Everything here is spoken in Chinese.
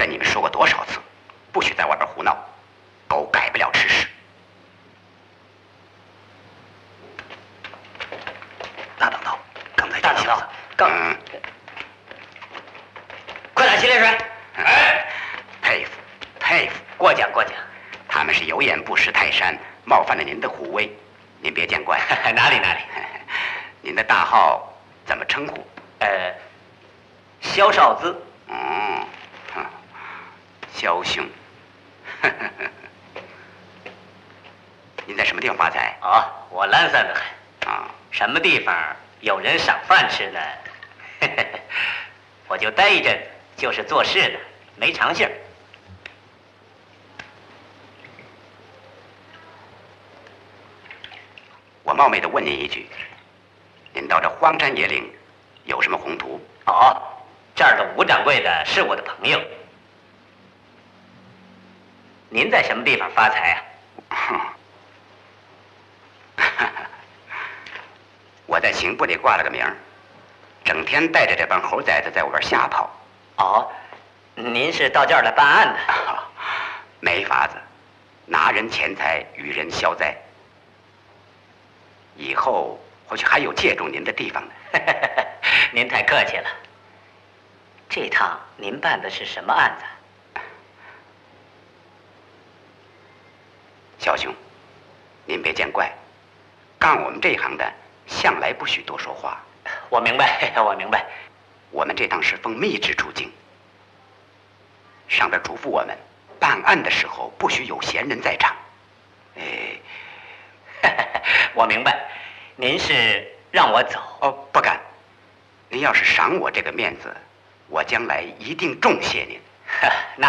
跟你们说过多少次，不许在外边胡闹，狗改不了吃屎。大等道，刚才大等道，快打洗脸水！ 哎，佩服，佩服， 过奖过奖。 他们是有眼不识泰山，冒犯了您的虎威，您别见怪。 哪里哪里。 您的大号怎么称呼？ 萧少资。 萧兄。您在什么地方发财？ 我懒散的很。什么地方有人赏饭吃呢？我就待一阵子，就是做事呢，没长性。 我冒昧的问您一句，您到这荒山野岭有什么宏图？ 这儿的吴掌柜的是我的朋友。您在什么地方发财啊？ 我在刑部里挂了个名儿，整天带着这帮猴崽子在外边瞎跑。 您是到这儿来办案的？ 没法子，拿人钱财与人消灾。以后或许还有借助您的地方呢。 您太客气了。这趟您办的是什么案子？ 萧兄，您别见怪，干我们这一行的向来不许多说话。 我明白，我明白。 我们这趟是奉密旨出京，上边嘱咐我们，办案的时候不许有闲人在场。 我明白，您是让我走？ 不敢。您要是赏我这个面子，我将来一定重谢您。 那